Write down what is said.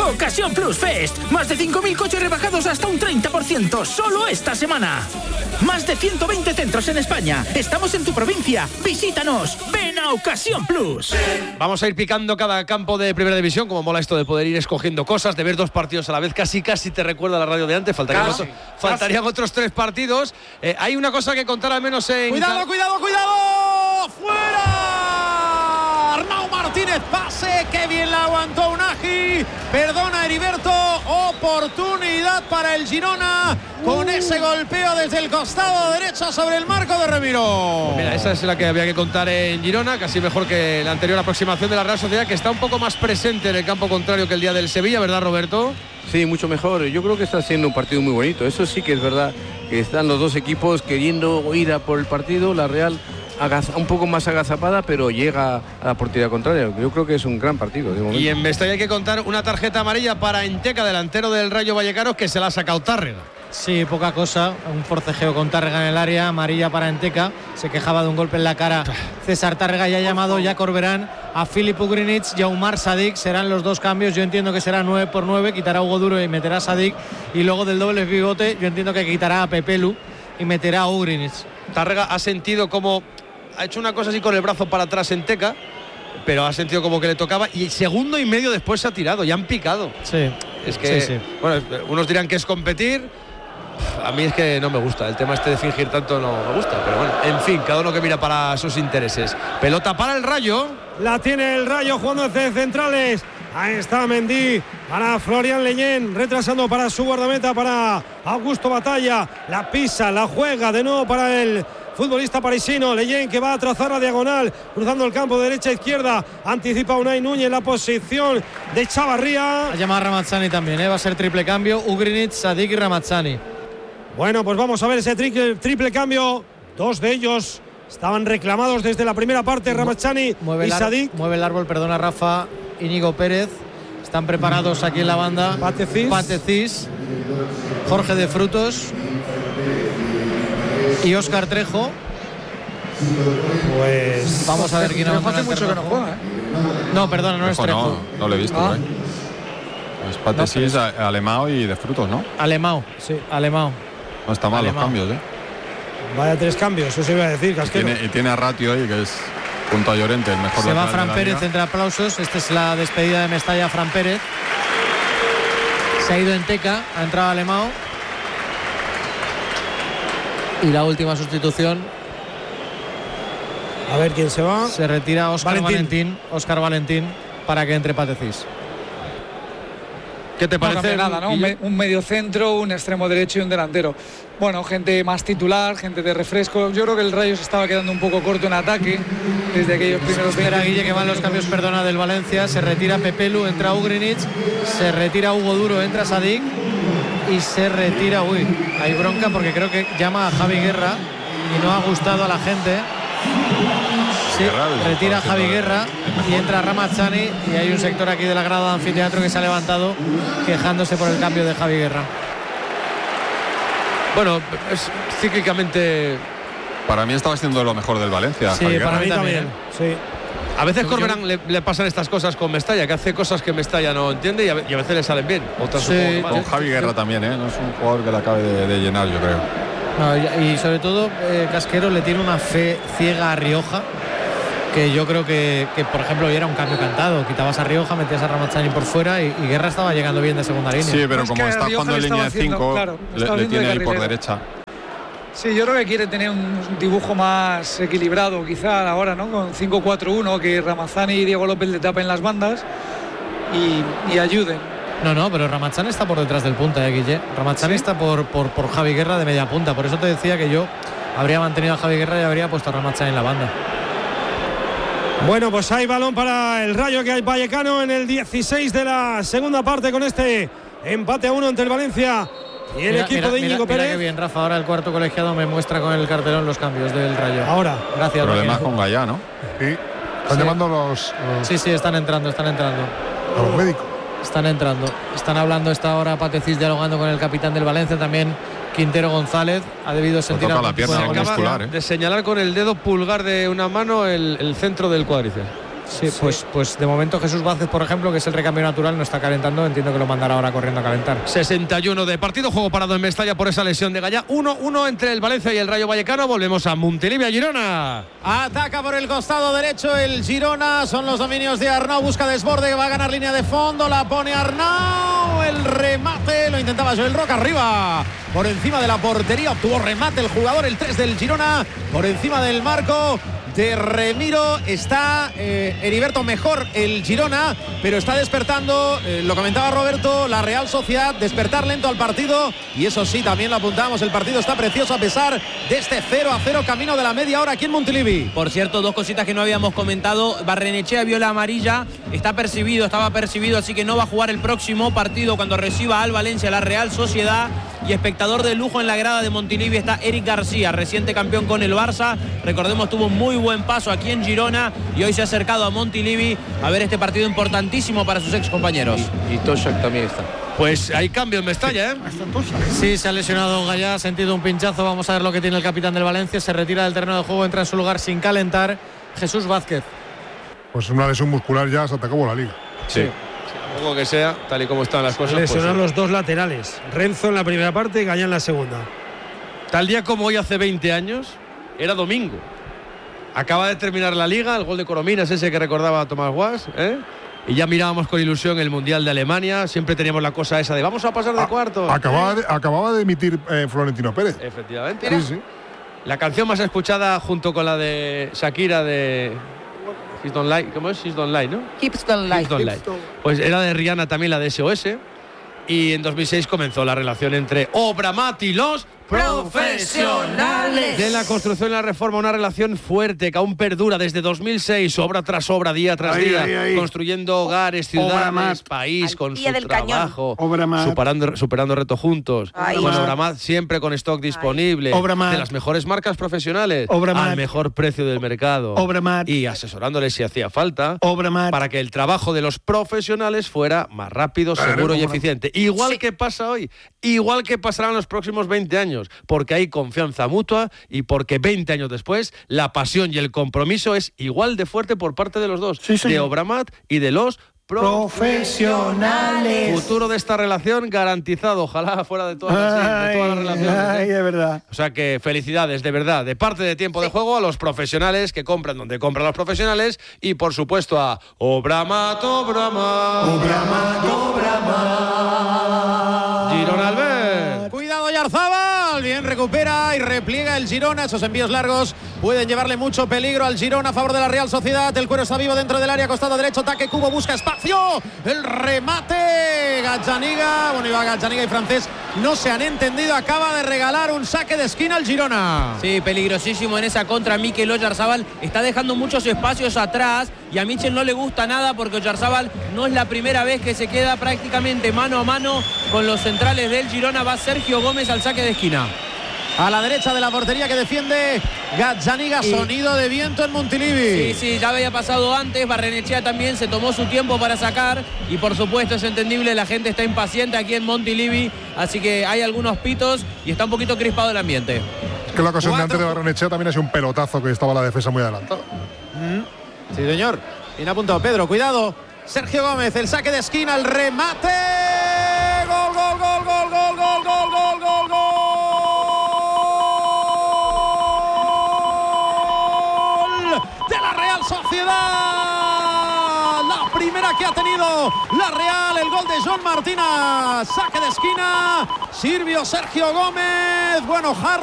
Ocasión Plus Fest. Más de 5.000 coches rebajados hasta un 30%. Solo esta semana. Más de 120 centros en España. Estamos en tu provincia. Visítanos. Ven a Ocasión Plus. Vamos a ir picando cada campo de Primera División. Como mola esto de poder ir escogiendo cosas, de ver 2 partidos a la vez. Casi te recuerda la radio de antes. Faltarían otros 3 partidos. Hay una cosa que contar al menos en... ¡Cuidado! ¡Fuera! Arnau Martínez, pase, qué bien la aguantó Unagi. Perdona Heriberto, oportunidad para el Girona con ese golpeo desde el costado derecho sobre el marco de Remiro. Mira, esa es la que había que contar en Girona, casi mejor que la anterior aproximación de la Real Sociedad, que está un poco más presente en el campo contrario que el día del Sevilla, ¿verdad, Roberto? Sí, mucho mejor. Yo creo que está siendo un partido muy bonito. Eso sí que es verdad, que están los dos equipos queriendo ir a por el partido. La Real un poco más agazapada, pero llega a la portería contraria. Yo creo que es un gran partido de momento. Y en Mestalla hay que contar una tarjeta amarilla para Enteca, delantero del Rayo Vallecano, que se la ha sacado Tárrega. Sí, poca cosa, un forcejeo con Tárrega en el área, amarilla para Enteca. Se quejaba de un golpe en la cara César Tárrega, y ha llamado ya Corberán a Filip Ugrinic y a Umar Sadik. Serán los 2 cambios. Yo entiendo que será 9x9, quitará a Hugo Duro y meterá a Sadik, y luego del doble pivote yo entiendo que quitará a Pepelu y meterá a Ugrinic. Tárrega ha sentido como... ha hecho una cosa así con el brazo para atrás Enteca, pero ha sentido como que le tocaba, y segundo y medio después se ha tirado, ya han picado. Sí. Es que, sí. Bueno, unos dirán que es competir. A mí es que no me gusta, el tema este de fingir tanto no me gusta, pero bueno, en fin, cada uno que mira para sus intereses. Pelota para el Rayo. La tiene el Rayo jugando desde centrales. Ahí está Mendy para Florian Leñén, retrasando para su guardameta, para Augusto Batalla. La pisa, la juega de nuevo para el futbolista parisino. Leñén, que va a trazar la diagonal, cruzando el campo de derecha a izquierda. Anticipa Unai Núñez, la posición de Chavarría. Ha llamado a Ramazzani también, va a ser triple cambio. Ugrinic, Sadik y Ramazzani. Bueno, pues vamos a ver ese triple cambio. 2 de ellos estaban reclamados desde la primera parte, Ramazzani y Sadik. Mueve el árbol, perdona Rafa. Íñigo Pérez. Están preparados aquí en la banda. Patecís, Jorge de Frutos y Óscar Trejo. Pues vamos a ver quién hace mucho que no juega, ¿eh? No, perdona, no es Trejo. No lo he visto, ¿eh? Es Patecís, Alemão y de Frutos, ¿no? Alemão, sí, Alemão. No está mal los cambios, ¿eh? Vaya 3 cambios, eso se iba a decir, Casquero. Y tiene a Ratio ahí, que es junto a Llorente, el mejor. Se va Fran Pérez entre aplausos. Esta es la despedida de Mestalla, Fran Pérez. Se ha ido Enteca, ha entrado Alemão. Y la última sustitución. A ver quién se va. Se retira Óscar Valentín para que entre Patecís. ¿Qué te parece? No nada, ¿no? Un medio centro, un extremo derecho y un delantero. Bueno, gente más titular, gente de refresco. Yo creo que el Rayo se estaba quedando un poco corto en ataque desde aquellos primeros 20 Guille, que van los cambios, perdona, del Valencia. Se retira Pepelu, entra Ugrinic. Se retira Hugo Duro, entra Sadik. Y se retira, hay bronca porque creo que llama a Javi Guerra y no ha gustado a la gente. Sí, retira a Javi Guerra y entra Ramazzani, y hay un sector aquí de la grada de anfiteatro que se ha levantado quejándose por el cambio de Javi Guerra. Bueno, es cíclicamente... Para mí estaba siendo lo mejor del Valencia. Sí, para mí también. Sí. A veces Corberán le pasan estas cosas con Mestalla, que hace cosas que Mestalla no entiende y a veces le salen bien. Otras sí, con Javi Guerra también, ¿eh? No es un jugador que le acabe de llenar, yo creo. No, y sobre todo Casquero le tiene una fe ciega a Rioja, que yo creo que por ejemplo, hoy era un cambio cantado. Quitabas a Rioja, metías a Ramazzani por fuera y Guerra estaba llegando bien de segunda línea. Sí, pero como está jugando en línea de 5, le tiene ahí por derecha. Sí, yo creo que quiere tener un dibujo más equilibrado quizá ahora, ¿no? Con 5-4-1, que Ramazzani y Diego López le tapen las bandas y ayuden. No, pero Ramazzani está por detrás del punta, Guille. Ramazzani está por Javi Guerra de media punta. Por eso te decía que yo habría mantenido a Javi Guerra y habría puesto a Ramazzani en la banda. Bueno, pues hay balón para el Rayo que hay Vallecano en el 16 de la segunda parte, con este empate a 1 entre el Valencia y el equipo de Íñigo Pérez. Mira qué bien, Rafa. Ahora el cuarto colegiado me muestra con el cartelón los cambios del Rayo. Ahora. Gracias. Problemas con Gallá, ¿no? Sí. Están llamando los... Sí, están entrando. A los médicos. Están entrando. Están hablando esta hora Patecís, dialogando con el capitán del Valencia, también Quintero González. Ha debido sentir la pierna muscular, de señalar con el dedo pulgar de una mano el centro del cuádriceps. Sí, pues de momento Jesús Vázquez, por ejemplo, que es el recambio natural, no está calentando. Entiendo que lo mandará ahora corriendo a calentar. 61 de partido, juego parado en Mestalla por esa lesión de Gallá. 1-1 entre el Valencia y el Rayo Vallecano. Volvemos a Montilivi, Girona. Ataca por el costado derecho el Girona. Son los dominios de Arnau. Busca desborde, va a ganar línea de fondo. La pone Arnau. El remate lo intentaba Joel Roca arriba. Por encima de la portería. Obtuvo remate el jugador, el 3 del Girona. Por encima del marco de Remiro. Está Heriberto mejor el Girona, pero está despertando, lo comentaba Roberto, la Real Sociedad, despertar lento al partido, y eso sí, también lo apuntamos, el partido está precioso a pesar de este 0-0 camino de la media hora aquí en Montilivi. Por cierto, dos cositas que no habíamos comentado. Barrenechea vio la amarilla, estaba percibido, así que no va a jugar el próximo partido cuando reciba al Valencia la Real Sociedad. Y espectador de lujo en la grada de Montilivi está Eric García, reciente campeón con el Barça. Recordemos, tuvo un muy buen paso aquí en Girona y hoy se ha acercado a Montilivi a ver este partido importantísimo para sus ex compañeros. Y Toshak también está. Pues hay cambio en Mestalla, ¿eh? Sí, se ha lesionado Gallá, ha sentido un pinchazo. Vamos a ver lo que tiene el capitán del Valencia. Se retira del terreno de juego, entra en su lugar sin calentar Jesús Vázquez. Pues una lesión muscular ya se te acabó la liga. Sí. Poco que sea, tal y como están las cosas. Lesionar pues, los dos laterales. Renzo en la primera parte y Gallá en la segunda. Tal día como hoy hace 20 años, era domingo. Acaba de terminar la liga, el gol de Corominas, ese que recordaba Tomás Guas, ¿eh? Y ya mirábamos con ilusión el Mundial de Alemania. Siempre teníamos la cosa esa de vamos a pasar de cuartos. Acababa de emitir Florentino Pérez. Efectivamente. Sí, sí. La canción más escuchada junto con la de Shakira de Hips Don't Lie, ¿cómo es? Hips Don't Lie, ¿no? Hips Don't Lie. Pues era de Rihanna también, la de SOS. Y en 2006 comenzó la relación entre Obramat y los profesionales de la construcción y la reforma, una relación fuerte que aún perdura desde 2006, obra tras obra, día tras día, construyendo hogares, ciudades, país, con su trabajo, superando retos juntos. Con Obramat siempre con stock disponible, de las mejores marcas profesionales, al mejor precio del mercado, y asesorándoles si hacía falta, para que el trabajo de los profesionales fuera más rápido, seguro y eficiente. Igual que pasa hoy, igual que pasarán los próximos 20 años. Porque hay confianza mutua y porque 20 años después la pasión y el compromiso es igual de fuerte por parte de los dos, de Obramat y de los profesionales. Futuro de esta relación garantizado, ojalá fuera de todas las relaciones. Ay, de verdad. O sea que felicidades, de verdad, de parte de Tiempo de Juego a los profesionales que compran donde compran los profesionales y por supuesto a Obramat. Girona Albert. Cuidado Yarzábal, bien recupera y repliega el Girona. Esos envíos largos pueden llevarle mucho peligro al Girona a favor de la Real Sociedad. El cuero está vivo dentro del área, costado derecho, ataque Cubo, busca espacio, el remate, Gazzaniga, bueno, iba Gazzaniga y Francés no se han entendido, acaba de regalar un saque de esquina al Girona. Sí, peligrosísimo en esa contra. Mikel Oyarzábal está dejando muchos espacios atrás y a Michel no le gusta nada porque Oyarzábal no es la primera vez que se queda prácticamente mano a mano con los centrales del Girona. Va Sergio Gómez al saque de esquina. A la derecha de la portería que defiende Gazzaniga, sonido de viento en Montilivi. Sí, ya había pasado antes. Barrenechea también se tomó su tiempo para sacar y por supuesto es entendible, la gente está impaciente aquí en Montilivi, así que hay algunos pitos y está un poquito crispado el ambiente. Es que la ocasión de antes de Barrenechea también ha sido un pelotazo que estaba la defensa muy adelantada. Sí, señor. Bien apuntado Pedro, cuidado. Sergio Gómez, el saque de esquina, el remate. Gol, gol, gol, gol, gol, gol, gol, gol, gol, gol. De la Real Sociedad. La primera que ha tenido la Real, el gol de John Martina. Saque de esquina. Sirvió Sergio Gómez. Bueno,